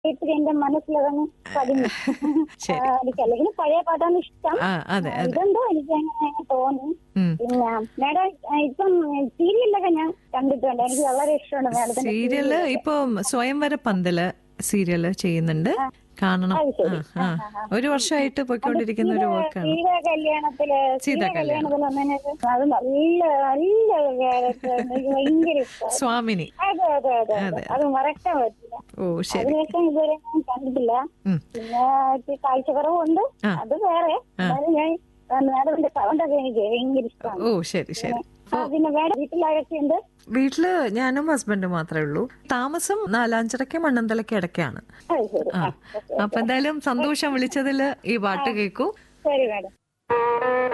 ഇത്തിരി എന്റെ മനസ്സിലതങ്ങ് പതിഞ്ഞു. ശരി. എനിക്ക് അല്ലെങ്കിൽ പഴയ പാട്ടാണ് ഇഷ്ടം. അതെ അതെ. ഇതെന്തോ എനിക്ക് അങ്ങനെ തോന്നി. ഉം. പിന്നെ മേഡം ഇപ്പം സീരിയലൊക്കെ ഞാൻ കണ്ടിട്ടുണ്ട്. എനിക്ക് വളരെ ഇഷ്ടമാണ് മേഡത്തിന്റെ സീരിയല് ഇപ്പം സ്വയംവര പന്തല് സീരിയല് ചെയ്യുന്നുണ്ട്. കാണണം. അത് ശരി. ഒരു വർഷമായിട്ട് പോയിക്കൊണ്ടിരിക്കുന്ന ഒരു വർക്കാണ്. സീത കല്യാണത്തില് സീതാ കല്യാണം. വന്നതിനൊക്കെ അത് നല്ല നല്ല character. എനിക്ക് ഭയങ്കര ഇഷ്ടമാണ്. സ്വാമിനി. അതെ അതെ അതെ അതെ. അത് മറക്കാൻ പറ്റില്ല. ഓ ശരി. അതിനുശേഷം ഇതുവരെ ഞാൻ കണ്ടിട്ടില്ല. ഉം. പിന്നെ ഇച്ചിരി കാഴ്ചക്കുറവുണ്ട്. ആ. അത് വേറെ. എന്നാലും ഞാൻ മേഡത്തിന്റെ സൗണ്ടൊക്കെ എനിക്ക് ഭയങ്കര ഇഷ്ടമാണ്. ഓ ശരി ശരി. പിന്നെ മേഡം വീട്ടിലാരൊക്കെയുണ്ട്? വീട്ടില് ഞാനും ഹസ്ബൻഡും മാത്രമേ ഉള്ളൂ. താമസം നാലാഞ്ചിറയ്ക്ക് മണ്ണന്തലയ്ക്ക് ഇടയ്ക്കാണ്. അത് ശരി. അപ്പൊ എന്തായാലും സന്തോഷം വിളിച്ചതില് ഈ പാട്ട് കേൾക്കൂ. ശരി മേഡം.